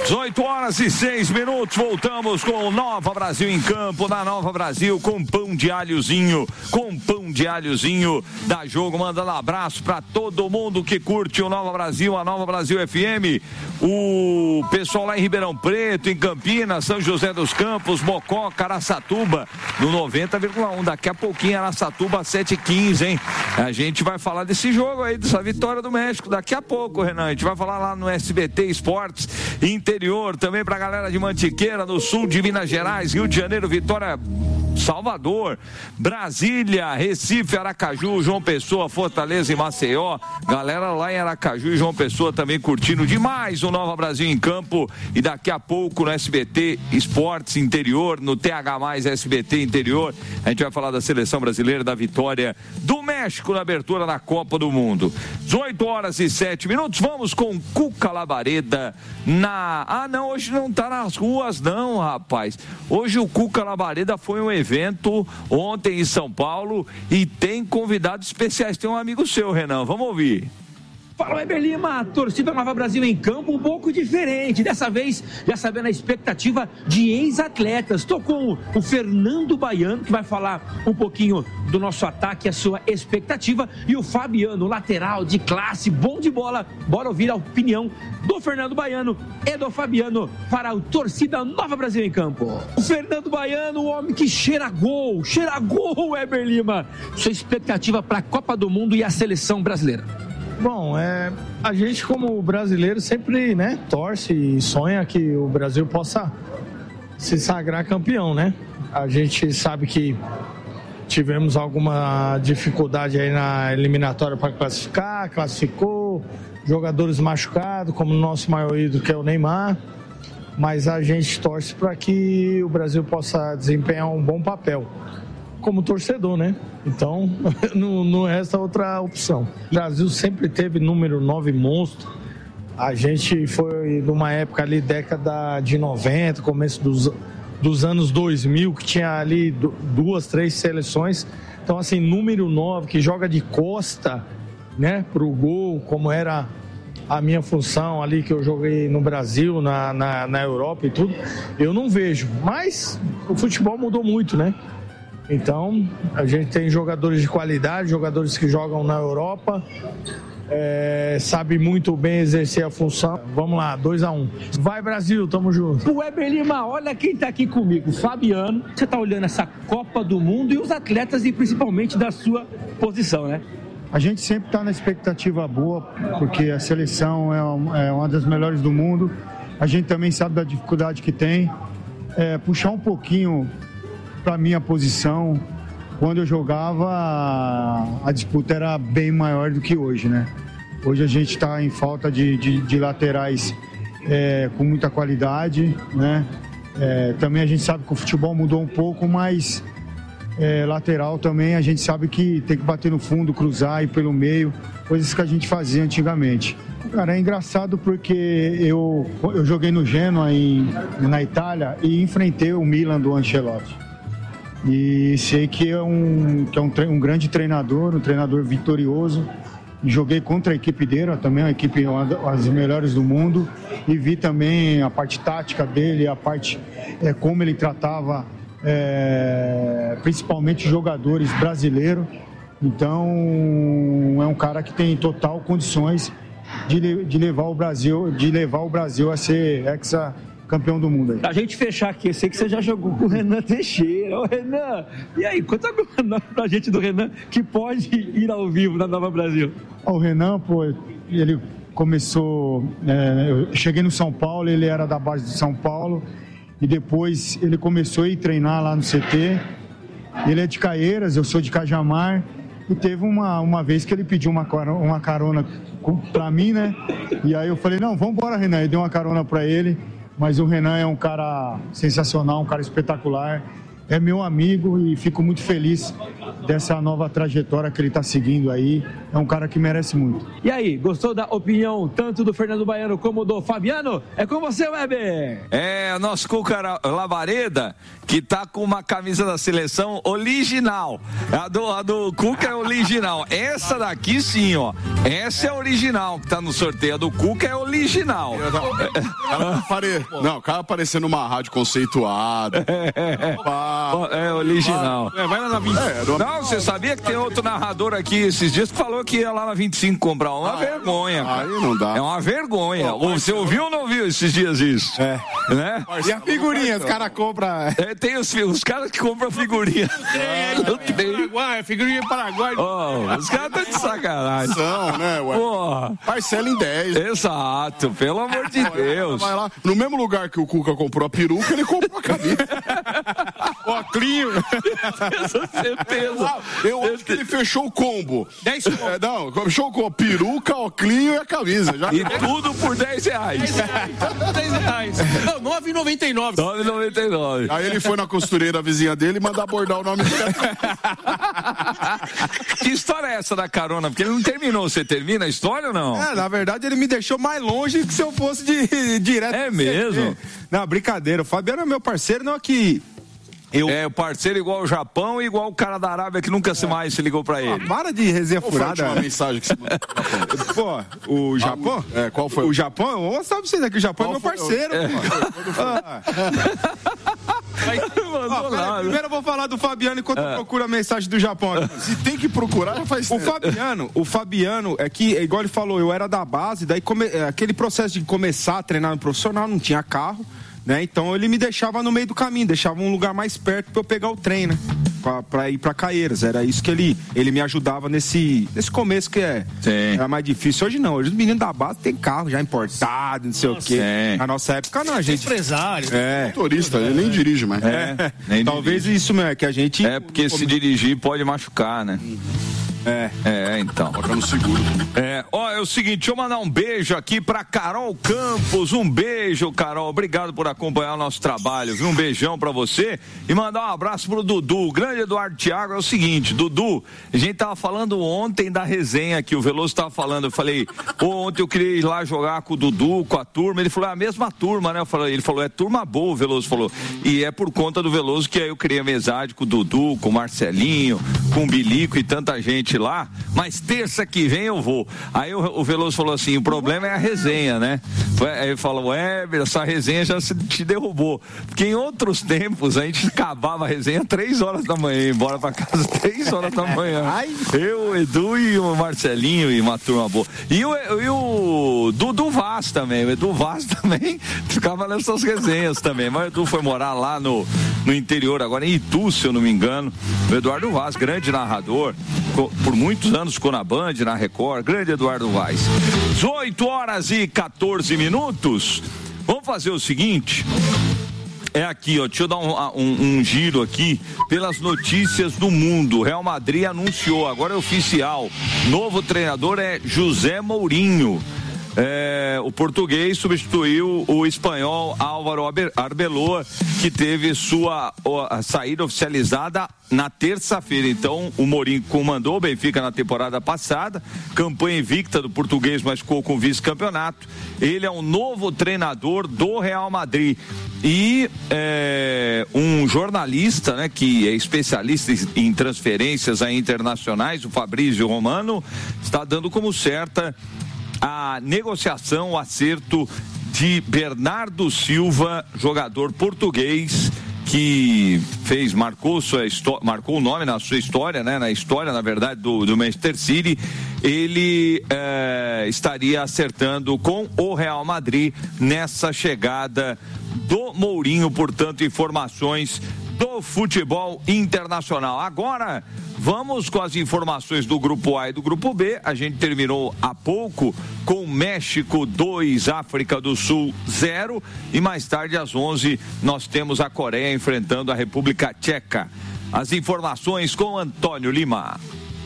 18h06, voltamos com Nova Brasil em campo, na Nova Brasil, com pão de alhozinho, dá jogo, mandando abraço pra todo mundo que curte o Nova Brasil, a Nova Brasil FM, o pessoal lá em Ribeirão Preto, em Campinas, São José dos Campos, Mococa, Araçatuba, no 90,1, daqui a pouquinho Araçatuba 7h15, hein? A gente vai falar desse jogo aí, dessa vitória do México, daqui a pouco, Renan, a gente vai falar lá no SBT Esportes, interior, também pra galera de Mantiqueira, no sul de Minas Gerais, Rio de Janeiro, Vitória, Salvador, Brasília, Recife, Aracaju, João Pessoa, Fortaleza e Maceió. Galera lá em Aracaju e João Pessoa também curtindo demais o Nova Brasil em campo. E daqui a pouco no SBT Esportes Interior, no TH+ SBT Interior, a gente vai falar da seleção brasileira, da vitória do México na abertura da Copa do Mundo. 18h07, vamos com Cuca Labareda não, hoje não tá nas ruas não, rapaz. Hoje o Cuca Labareda foi um evento ontem em São Paulo e tem convidados especiais. Tem um amigo seu, Renan, vamos ouvir. Fala, Weber Lima, torcida Nova Brasil em campo um pouco diferente, dessa vez já sabendo a expectativa de ex-atletas. Estou com o Fernando Baiano, que vai falar um pouquinho do nosso ataque, a sua expectativa, e o Fabiano, lateral de classe, bom de bola. Bora ouvir a opinião do Fernando Baiano e do Fabiano para o torcida Nova Brasil em campo. O Fernando Baiano, o homem que cheira gol, Weber Lima. Sua expectativa para a Copa do Mundo e a seleção brasileira? Bom, a gente como brasileiro sempre, torce e sonha que o Brasil possa se sagrar campeão, né? A gente sabe que tivemos alguma dificuldade aí na eliminatória para classificar, classificou, jogadores machucados, como o nosso maior ídolo que é o Neymar, mas a gente torce para que o Brasil possa desempenhar um bom papel como torcedor, né? Então, não resta outra opção. O Brasil sempre teve número 9 monstro. A gente foi numa época ali, década de 90, começo dos anos 2000, que tinha ali 2, 3 seleções. Então, assim, número 9, que joga de costa, né, pro gol, como era a minha função ali, que eu joguei no Brasil, na Europa e tudo, eu não vejo. Mas o futebol mudou muito, né? Então, a gente tem jogadores de qualidade, jogadores que jogam na Europa, sabe muito bem exercer a função. Vamos lá, 2-1. Vai, Brasil, tamo junto. O Weber Lima, olha quem tá aqui comigo, Fabiano. Você tá olhando essa Copa do Mundo e os atletas, e principalmente da sua posição, né? A gente sempre tá na expectativa boa, porque a seleção é uma das melhores do mundo. A gente também sabe da dificuldade que tem. Puxar um pouquinho para minha posição, quando eu jogava, a disputa era bem maior do que hoje, né? Hoje a gente está em falta de laterais com muita qualidade, né? Também a gente sabe que o futebol mudou um pouco, mas lateral também a gente sabe que tem que bater no fundo, cruzar, ir pelo meio, coisas que a gente fazia antigamente. Cara, é engraçado porque eu joguei no Genoa na Itália e enfrentei o Milan do Ancelotti. E sei que é um grande treinador, um treinador vitorioso. Joguei contra a equipe dele, também uma equipe uma das melhores do mundo, e vi também a parte tática dele, a parte como ele tratava principalmente jogadores brasileiros. Então é um cara que tem total condições de levar o Brasil a ser campeão do mundo aí. Pra gente fechar aqui, eu sei que você já jogou com o Renan Teixeira. Ô, Renan, e aí, conta pra gente do Renan que pode ir ao vivo na Nova Brasil. O Renan, ele começou, eu cheguei no São Paulo, ele era da base de São Paulo, e depois ele começou a ir treinar lá no CT. Ele é de Caieiras, eu sou de Cajamar, e teve uma vez que ele pediu uma carona pra mim, né? E aí eu falei, não, vamos embora, Renan. Eu dei uma carona pra ele. Mas o Renan é um cara sensacional, um cara espetacular, é meu amigo e fico muito feliz dessa nova trajetória que ele está seguindo aí. É um cara que merece muito. E aí, gostou da opinião tanto do Fernando Baiano como do Fabiano? É com você, Weber. É, nosso Cuca Lavareda, que tá com uma camisa da seleção original. A do Cuca é original. Essa daqui sim, ó. Essa é original que tá no sorteio. A do Cuca é original. Não, o cara aparecendo numa rádio conceituada. É original. Vai lá na 25. Não, você sabia que tem outro narrador aqui esses dias que falou que ia lá na 25 comprar uma vergonha. Aí não dá. É uma vergonha. Você ouviu ou não ouviu esses dias isso? É. Né? E a figurinha, os caras compram. Tem os caras que compram figurinha. Paraguai, figurinha Paraguai. Os caras estão de sacanagem. São, né, ué? Porra. Parcela em 10. Exato, pelo amor de Deus. Vai lá, no mesmo lugar que o Cuca comprou a peruca, ele comprou a camisa. O Oclinho. Certeza. Eu acho que ele fechou o combo. 10 Não, fechou com a peruca, oclinho e a camisa. Já... E tudo por R$10. R$10. Não, R$9,99. R$9,99. Aí ele foi na costureira vizinha dele e mandar bordar o nome dele. Que história é essa da carona? Porque ele não terminou. Você termina a história ou não? Na verdade ele me deixou mais longe que se eu fosse direto. É mesmo? Não, brincadeira. O Fabiano é meu parceiro, não é que... É, o parceiro igual o Japão e igual o cara da Arábia que nunca mais se ligou pra ele. Para de resenha furada. Qual foi a mensagem que você mandou pro Japão? Pô, o Japão? Qual foi? O Japão, eu vou mostrar pra vocês aqui, o Japão é meu parceiro. Primeiro eu vou falar do Fabiano enquanto eu procuro a mensagem do Japão aqui. Se tem que procurar, já faz tempo. O Fabiano é que, igual ele falou, eu era da base, daí aquele processo de começar a treinar no profissional, não tinha carro, né? Então ele me deixava no meio do caminho, deixava um lugar mais perto pra eu pegar o trem, né? Pra ir pra Caieiras. Era isso que ele me ajudava nesse começo que era mais difícil. Hoje não, hoje os meninos da base tem carro já importado, não sei o quê. Na nossa época não, a gente... Empresário. Motorista, ele nem dirige mais. Talvez dirige. Isso mesmo, é que a gente... Porque se dirigir pode machucar, né? Então. Bota no seguro. É o seguinte, deixa eu mandar um beijo aqui pra Carol Campos. Um beijo, Carol. Obrigado por acompanhar o nosso trabalho, viu? Um beijão pra você. E mandar um abraço pro Dudu. O grande Eduardo Thiago é o seguinte, Dudu, a gente tava falando ontem da resenha que o Veloso tava falando. Eu falei, ontem eu queria ir lá jogar com o Dudu, com a turma. Ele falou, é a mesma turma, né? Ele falou, é turma boa, o Veloso falou. E é por conta do Veloso que aí eu criei amizade com o Dudu, com o Marcelinho, com o Bilico e tanta gente lá, mas terça que vem eu vou. Aí o Veloso falou assim, o problema é a resenha, né? Aí ele falou, essa resenha já te derrubou, porque em outros tempos a gente acabava a resenha 3 horas da manhã, ia embora pra casa 3 horas da manhã. Eu, o Edu e o Marcelinho e uma turma boa. E o Dudu Vaz também, o Edu Vaz também ficava nessas resenhas também, mas o Edu foi morar lá no interior, agora em Itu, se eu não me engano. O Eduardo Vaz, grande narrador, por muitos anos ficou na Band, na Record, grande Eduardo Vaz. 18h14. Vamos fazer o seguinte, aqui, deixa eu dar um giro aqui pelas notícias do mundo. Real Madrid anunciou, agora é oficial, novo treinador é José Mourinho. O português substituiu o espanhol Álvaro Arbeloa, que teve sua saída oficializada na terça-feira. Então, o Mourinho comandou o Benfica na temporada passada, campanha invicta do português, mas ficou com vice-campeonato. Ele é o novo treinador do Real Madrid. E um jornalista, né, que é especialista em transferências internacionais, o Fabrício Romano, está dando como certa a negociação, o acerto de Bernardo Silva, jogador português que marcou o nome na sua história, né? Na história, na verdade, do Manchester City. Ele estaria acertando com o Real Madrid nessa chegada do Mourinho. Portanto, informações do futebol internacional. Agora, vamos com as informações do Grupo A e do Grupo B. A gente terminou há pouco com México 2, África do Sul 0. E mais tarde, às 11, nós temos a Coreia enfrentando a República Tcheca. As informações com Antônio Lima.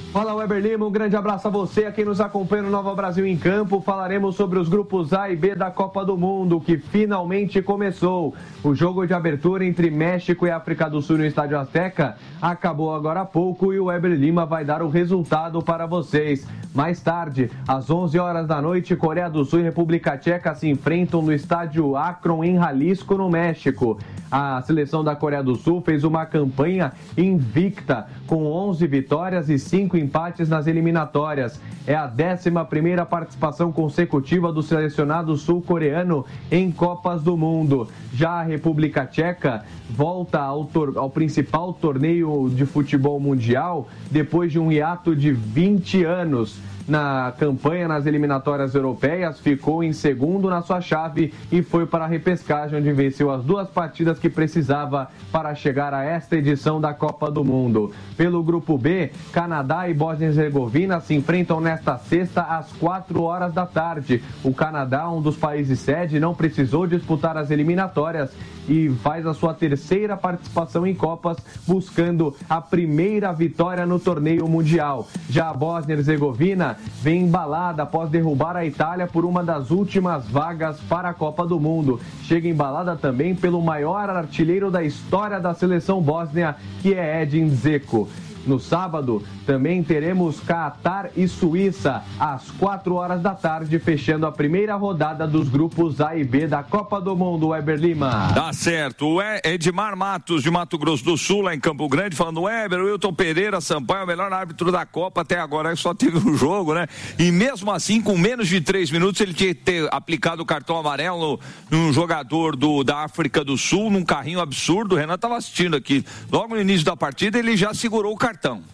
Fala, Weber Lima, um grande abraço a você, a quem nos acompanha no Nova Brasil em Campo. Falaremos sobre os grupos A e B da Copa do Mundo, que finalmente começou. O jogo de abertura entre México e África do Sul no Estádio Azteca acabou agora há pouco e o Weber Lima vai dar o resultado para vocês. Mais tarde, às 11 horas da noite, Coreia do Sul e República Tcheca se enfrentam no Estádio Akron, em Jalisco, no México. A seleção da Coreia do Sul fez uma campanha invicta, com 11 vitórias e 5 empates nas eliminatórias. É a 11ª participação consecutiva do selecionado sul-coreano em Copas do Mundo. Já a República Tcheca volta ao principal torneio de futebol mundial depois de um hiato de 20 anos. Na campanha nas eliminatórias europeias, ficou em segundo na sua chave e foi para a repescagem, onde venceu as 2 partidas que precisava para chegar a esta edição da Copa do Mundo. Pelo grupo B, Canadá e Bósnia e Herzegovina se enfrentam nesta sexta às 4 horas da tarde. O Canadá, um dos países sede, não precisou disputar as eliminatórias e faz a sua 3ª participação em Copas, buscando a primeira vitória no torneio mundial. Já a Bósnia e Herzegovina vem embalada após derrubar a Itália por uma das últimas vagas para a Copa do Mundo. Chega embalada também pelo maior artilheiro da história da seleção bósnia, que é Edin Dzeko. No sábado, também teremos Catar e Suíça, às 4 horas da tarde, fechando a primeira rodada dos grupos A e B da Copa do Mundo. Weber Lima. Tá certo. O Edmar Matos, de Mato Grosso do Sul, lá em Campo Grande, falando: Weber, o Wilton Pereira Sampaio é o melhor árbitro da Copa até agora, só teve um jogo, né? E mesmo assim, com menos de 3 minutos, ele tinha que ter aplicado o cartão amarelo num jogador da África do Sul, num carrinho absurdo. O Renan estava assistindo aqui. Logo no início da partida, ele já segurou o cartão.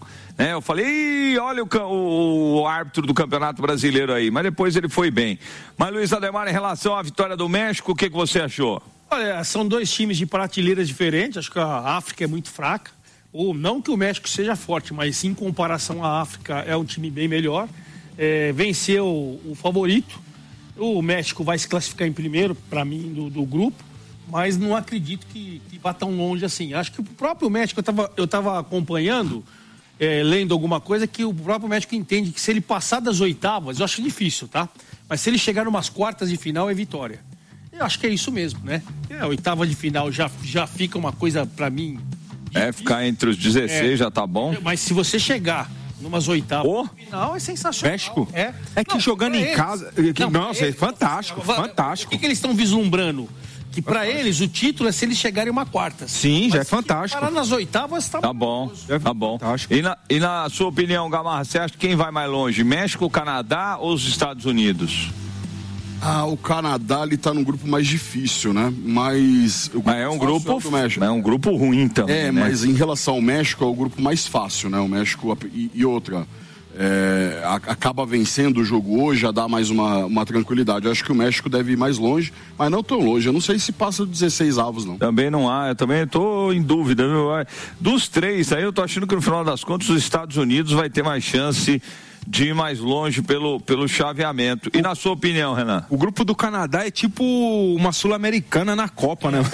Eu falei, olha o árbitro do Campeonato Brasileiro aí, mas depois ele foi bem. Mas, Luiz Ademar, em relação à vitória do México, o que você achou? Olha, são 2 times de prateleiras diferentes. Acho que a África é muito fraca, ou não que o México seja forte, mas em comparação à África é um time bem melhor. Venceu o favorito. O México vai se classificar em primeiro, para mim, do grupo, mas não acredito que vá tão longe assim. Acho que o próprio México, eu estava acompanhando, lendo alguma coisa, que o próprio México entende que se ele passar das oitavas, eu acho difícil, tá? Mas se ele chegar numas quartas de final, é vitória. Eu acho que é isso mesmo, né? A oitava de final já fica uma coisa, para mim, difícil. Ficar entre os 16 já tá bom. Mas se você chegar numas oitavas de final, é sensacional. México? Que jogando em casa... Nossa, é fantástico, fantástico. O que eles estão vislumbrando? Que para eles o título é se eles chegarem uma quarta. Sim, mas já é fantástico. Parar nas oitavas tá bom. Tá bom. E na sua opinião, Gamarra, você acha que quem vai mais longe? México, Canadá ou os Estados Unidos? O Canadá, ele tá num grupo mais difícil, né? Mas é um grupo ruim também, né? Mas em relação ao México, é o grupo mais fácil, né? O México e outra. Acaba vencendo o jogo hoje, já dá mais uma tranquilidade. Eu acho que o México deve ir mais longe, mas não tão longe. Eu não sei se passa de 16 avos, não. Também não há, eu também estou em dúvida, viu? Dos 3, aí eu tô achando que no final das contas os Estados Unidos vai ter mais chance de ir mais longe pelo chaveamento. E na sua opinião, Renan? O grupo do Canadá é tipo uma sul-americana na Copa, né?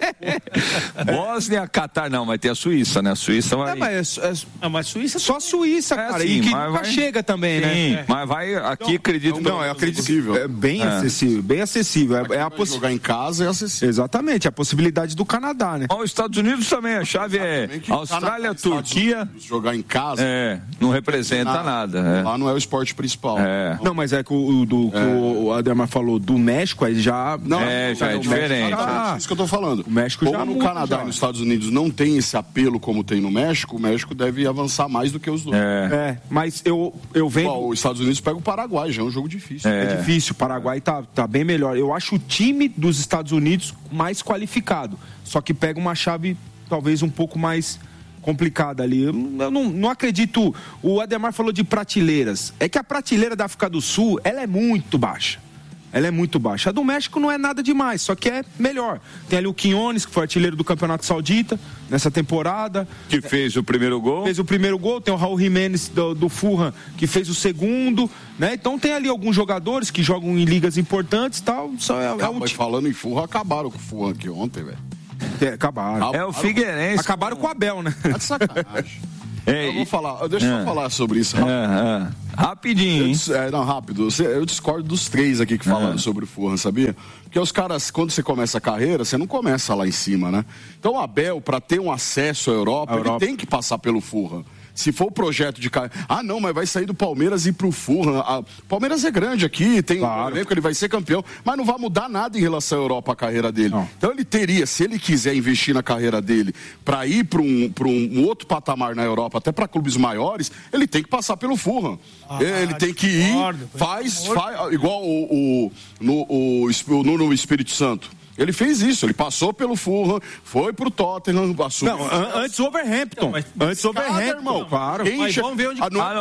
Bósnia, Catar, não, vai ter a Suíça, né? A Suíça vai... mas Suíça... Só a Suíça, cara, sim, e que nunca chega também, né? Mas vai, aqui acredito... Não, é acessível. É bem acessível, bem acessível. Jogar em casa é acessível. Exatamente, a possibilidade do Canadá, né? Os Estados Unidos também, a chave é Austrália, Turquia... Jogar em casa... não representa nada, Lá não é o esporte principal. Não, mas é que o Ademar falou do México, aí já... já é diferente. É isso que eu tô falando. O México já no Canadá e nos Estados Unidos não tem esse apelo como tem no México, o México deve avançar mais do que os dois. Mas eu venho... Os Estados Unidos pega o Paraguai, já é um jogo difícil. É difícil, o Paraguai tá bem melhor. Eu acho o time dos Estados Unidos mais qualificado, só que pega uma chave talvez um pouco mais complicada ali. Eu não acredito. O Ademar falou de prateleiras. É que a prateleira da África do Sul, ela é muito baixa. Ela é muito baixa. A do México não é nada demais, só que é melhor. Tem ali o Quiñones, que foi artilheiro do Campeonato Saudita nessa temporada. Que fez o primeiro gol. Fez o primeiro gol. Tem o Raul Jiménez do Fulham, que fez o segundo, né? Então tem ali alguns jogadores que jogam em ligas importantes e tal. Mas falando em Fulham, acabaram com o Fulham aqui ontem, velho. Acabaram. É o Figueirense. Acabaram com o Abel, né? Tá de sacanagem. Eu vou falar, deixa eu falar sobre isso rápido. Rapidinho. Não, rápido. Eu discordo dos 3 aqui que falaram sobre o Fulham, sabia? Porque os caras, quando você começa a carreira, você não começa lá em cima, né? Então o Abel, para ter um acesso à Europa, ele tem que passar pelo Fulham. Se for o projeto de carreira... não, mas vai sair do Palmeiras e ir pro Fulham. Palmeiras é grande aqui, tem um elenco, ele vai ser campeão, mas não vai mudar nada em relação à Europa, a carreira dele. Não. Então ele teria, se ele quiser investir na carreira dele para ir para um outro patamar na Europa, até para clubes maiores, ele tem que passar pelo Fulham. Ele tem que ir, faz igual no Espírito Santo. Ele fez isso, ele passou pelo Fulham, foi pro Tottenham, assumiu. Não, antes o Overhampton. Antes o Overhampton, irmão. Claro. Mas vamos ver onde...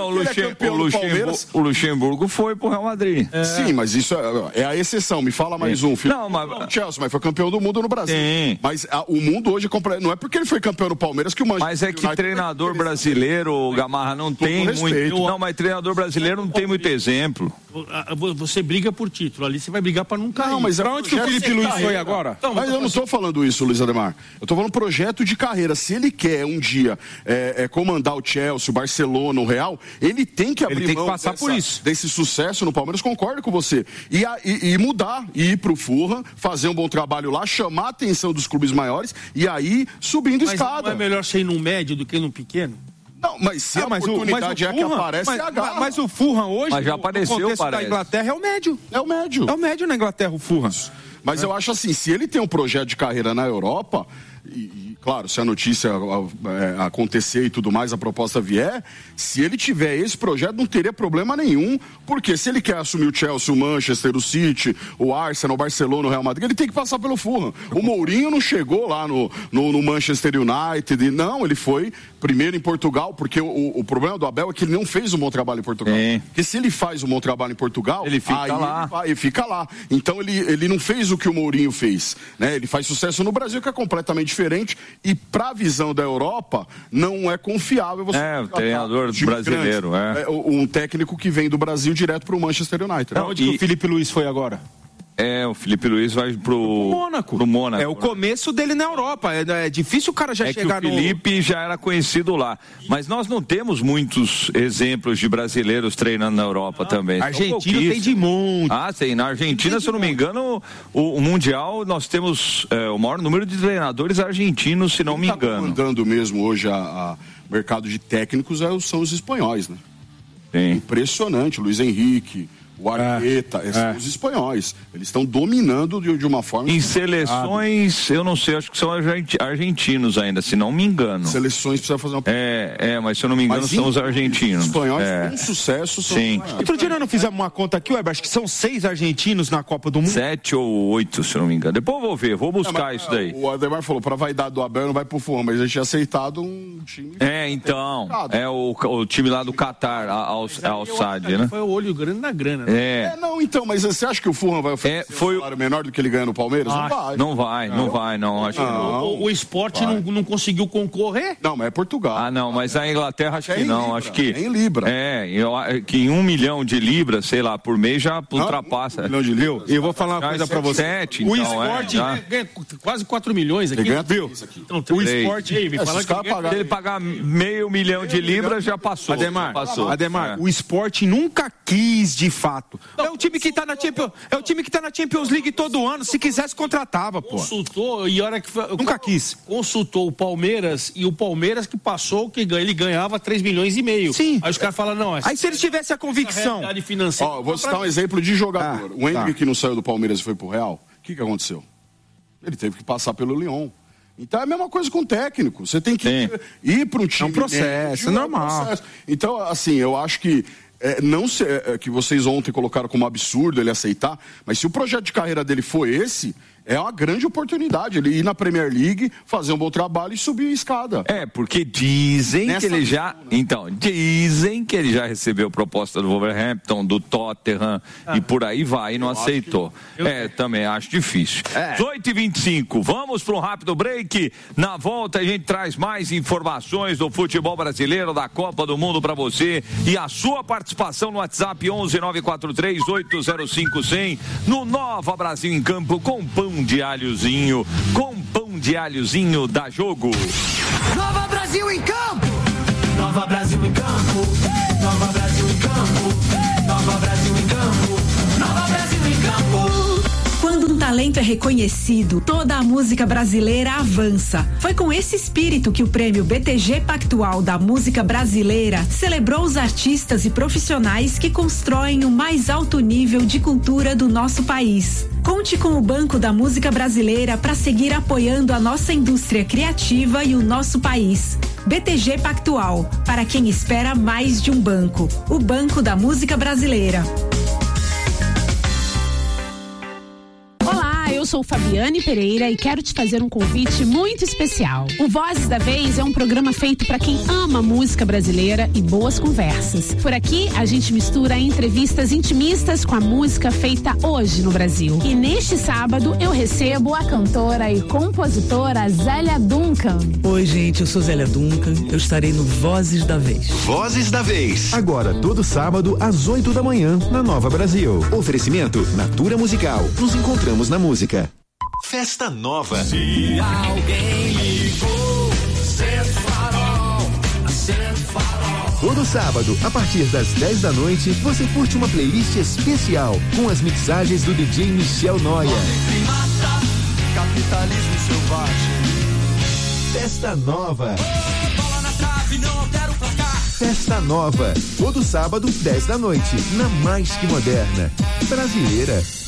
O Luxemburgo foi pro Real Madrid. Sim, mas isso é a exceção. Me fala mais um, filho. O Chelsea, mas foi campeão do mundo no Brasil. Sim. Mas o mundo hoje não é porque ele foi campeão no Palmeiras que o Manchester Mas é que treinador brasileiro, Gamarra, não tem muito... Não, mas treinador brasileiro não tem muito exemplo. Você briga por título, ali você vai brigar pra não cair. Não, mas pra onde que o Felipe Luiz foi agora? Então, mas eu não estou falando isso, Luiz Ademar. Eu estou falando projeto de carreira. Se ele quer um dia comandar o Chelsea, o Barcelona, o Real, ele tem que abrir mão desse sucesso no Palmeiras, concordo com você. E mudar, ir pro Fulham, fazer um bom trabalho lá, chamar a atenção dos clubes maiores e aí subindo escada. Não é melhor ser num médio do que num pequeno? Não, mas se a oportunidade que aparece, agarra. Mas o Fulham hoje, já apareceu, no contexto da Inglaterra, é o médio. É o médio. É o médio na Inglaterra, o Fulham. Mas eu acho assim, se ele tem um projeto de carreira na Europa, e claro, se a notícia acontecer e tudo mais, a proposta vier, se ele tiver esse projeto, não teria problema nenhum, porque se ele quer assumir o Chelsea, o Manchester, o City, o Arsenal, o Barcelona, o Real Madrid, ele tem que passar pelo Fulham. O Mourinho não chegou lá no Manchester United, não, ele foi primeiro em Portugal, porque o problema do Abel é que ele não fez um bom trabalho em Portugal. Porque se ele faz um bom trabalho em Portugal, ele fica lá. Ele fica lá. Então ele não fez o que o Mourinho fez, né? Ele faz sucesso no Brasil, que é completamente diferente, e para a visão da Europa, não é confiável você o treinador brasileiro. Um técnico que vem do Brasil direto para o Manchester United. Onde que o Felipe Luiz foi agora? O Felipe Luiz vai pro Mônaco. É o começo dele na Europa. É difícil o cara já chegar no... O Felipe já era conhecido lá. Mas nós não temos muitos exemplos de brasileiros treinando na Europa também. A Argentina tem de monte. Tem. Na Argentina, se eu não me engano, o Mundial, nós temos o maior número de treinadores argentinos, se não me engano. Quem está comandando mesmo hoje a mercado de técnicos são os espanhóis, né? Sim. Impressionante. Luiz Henrique... O Arteta, são os espanhóis. Eles estão dominando de uma forma... Em seleções, eu não sei, acho que são argentinos ainda, se não me engano. Seleções precisa fazer uma... mas se eu não me engano, são os argentinos. Os espanhóis com sucesso são... Sim. Outro dia nós não fizemos uma conta aqui, Weber, acho que são 6 argentinos na Copa do Mundo. 7 ou 8, se eu não me engano. Depois eu vou ver, vou buscar isso daí. O Ademar falou, para vaidade do Abel não vai pro Fulham, mas a gente tinha aceitado um time... o time lá do Qatar, Al Sadd, né? Foi o olho grande na grana, né? Então, mas você acha que o Fulham vai oferecer um salário menor do que ele ganha no Palmeiras? Não vai. Acho que não. O Sport não conseguiu concorrer? Não, mas é Portugal. Não, mas a Inglaterra acho que não. Acho que em Libra. Que em 1 milhão de libras, sei lá, por mês já ultrapassa. 1 milhão de libras? E eu vou falar uma coisa pra você. 7, o Sport ganha quase 4 milhões aqui. Viu? Então, o Sport... Se ele pagar meio milhão de libras, já passou. Ademar, o Sport nunca quis, de fato. É o time que tá na Champions League todo ano. Se quisesse, contratava, pô. Consultou e a hora que... Nunca quis. Consultou o Palmeiras e o Palmeiras que passou, ele ganhava 3 milhões e meio. Sim. Aí os caras falam, não... Aí se eles tivessem a convicção... Vou citar um exemplo de jogador. O Henrique que não saiu do Palmeiras e foi pro Real, o que aconteceu? Ele teve que passar pelo Lyon. Então é a mesma coisa com o técnico. Você tem que ir para um time... É um processo, é normal. Então, assim, eu acho que que vocês ontem colocaram como absurdo ele aceitar, mas se o projeto de carreira dele for esse, é uma grande oportunidade ele ir na Premier League, fazer um bom trabalho e subir a escada. Porque dizem que ele já... Então, dizem que ele já recebeu proposta do Wolverhampton, do Tottenham e por aí vai e não aceitou. Também acho difícil. 8h25, vamos para um rápido break. Na volta a gente traz mais informações do futebol brasileiro, da Copa do Mundo para você e a sua participação no WhatsApp 11-943-805-100 no Nova Brasil em Campo com pão de alhozinho, da Jogo. Nova Brasil em Campo! Nova Brasil em campo, Nova Brasil em campo, Nova Brasil em campo, Nova Brasil em campo. Quando um talento é reconhecido, toda a música brasileira avança. Foi com esse espírito que o prêmio BTG Pactual da Música Brasileira celebrou os artistas e profissionais que constroem o mais alto nível de cultura do nosso país. Conte com o Banco da Música Brasileira para seguir apoiando a nossa indústria criativa e o nosso país. BTG Pactual, para quem espera mais de um banco. O Banco da Música Brasileira. Eu sou Fabiane Pereira e quero te fazer um convite muito especial. O Vozes da Vez é um programa feito para quem ama música brasileira e boas conversas. Por aqui, a gente mistura entrevistas intimistas com a música feita hoje no Brasil. E neste sábado, eu recebo a cantora e compositora Zélia Duncan. Oi, gente, eu sou Zélia Duncan. Eu estarei no Vozes da Vez. Vozes da Vez. Agora, todo sábado, às 8 da manhã, na Nova Brasil. Oferecimento Natura Musical. Nos encontramos na música. Festa Nova. Se alguém ligou, acende o farol, acende o farol. Todo sábado, a partir das 10 da noite, você curte uma playlist especial com as mixagens do DJ Michel Noia. Capitalismo selvagem. Festa Nova. Bola na trave, não altera o placar. Festa Nova. Todo sábado, 10 da noite, na Mais Que Moderna. Brasileira.